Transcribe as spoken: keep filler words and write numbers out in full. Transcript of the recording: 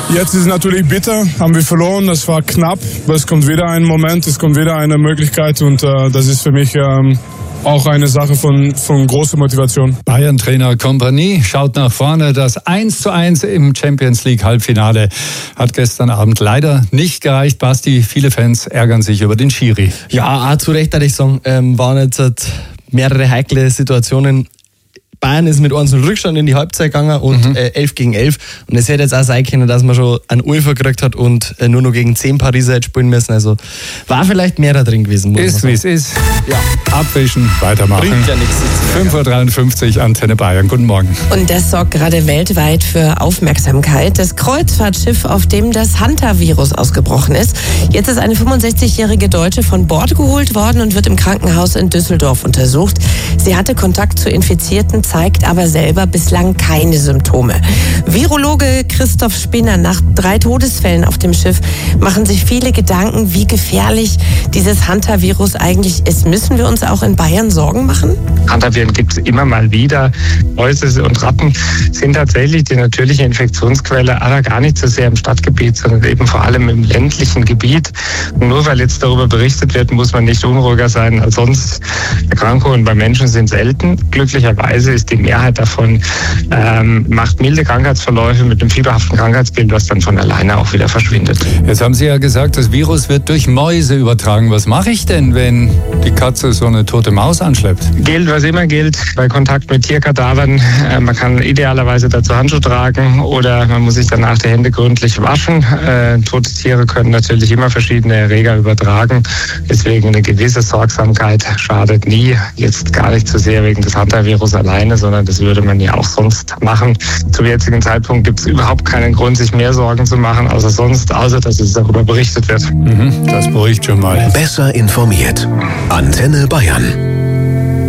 Jetzt ist es natürlich bitter, haben wir verloren, das war knapp, aber es kommt wieder ein Moment, es kommt wieder eine Möglichkeit und äh, das ist für mich ähm, auch eine Sache von, von großer Motivation. Bayern-Trainer Kompany schaut nach vorne. Das eins zu eins im Champions League Halbfinale hat gestern Abend leider nicht gereicht. Basti, viele Fans ärgern sich über den Schiri. Ja, auch zu Recht, würde ich sagen. Ähm, waren jetzt halt mehrere heikle Situationen. Bayern ist mit eins null Rückstand in die Halbzeit gegangen und mhm. äh, elf gegen elf. Und es hätte jetzt auch sein können, dass man schon einen Ulfer gekriegt hat und äh, nur noch gegen zehn Pariser hätte spielen müssen. Also war vielleicht mehr da drin gewesen. Muss ist wie es ist. Ja. Abwischen, weitermachen. Bringt ja nichts. fünf Uhr dreiundfünfzig, Antenne Bayern. Guten Morgen. Und das sorgt gerade weltweit für Aufmerksamkeit. Das Kreuzfahrtschiff, auf dem das Hantavirus ausgebrochen ist. Jetzt ist eine fünfundsechzigjährige Deutsche von Bord geholt worden und wird im Krankenhaus in Düsseldorf untersucht. Sie hatte Kontakt zu Infizierten, zeigt aber selber bislang keine Symptome. Virologe Christoph Spinner: Nach drei Todesfällen auf dem Schiff machen sich viele Gedanken, wie gefährlich dieses Hantavirus eigentlich ist. Müssen wir uns auch in Bayern Sorgen machen? Hantaviren gibt es immer mal wieder. Mäuse und Ratten sind tatsächlich die natürliche Infektionsquelle, aber gar nicht so sehr im Stadtgebiet, sondern eben vor allem im ländlichen Gebiet. Und nur weil jetzt darüber berichtet wird, muss man nicht unruhiger sein als sonst. Erkrankungen bei Menschen sind selten. Glücklicherweise ist die Mehrheit davon, ähm, macht milde Krankheitsverläufe mit einem fieberhaften Krankheitsbild, was dann von alleine auch wieder verschwindet. Jetzt haben Sie ja gesagt, das Virus wird durch Mäuse übertragen. Was mache ich denn, wenn die Katze so eine tote Maus anschleppt? Gilt, was immer gilt, bei Kontakt mit Tierkadavern. Äh, man kann idealerweise dazu Handschuhe tragen oder man muss sich danach die Hände gründlich waschen. Äh, tote Tiere können natürlich immer verschiedene Erreger übertragen. Deswegen eine gewisse Sorgsamkeit schadet nie. Jetzt gar nicht so sehr wegen des Hantavirus alleine, sondern das würde man ja auch sonst machen. Zum jetzigen Zeitpunkt gibt es überhaupt keinen Grund, sich mehr Sorgen zu machen, außer sonst, außer dass es darüber berichtet wird. Mhm, das beruhigt schon mal. Besser informiert. Antenne Bayern.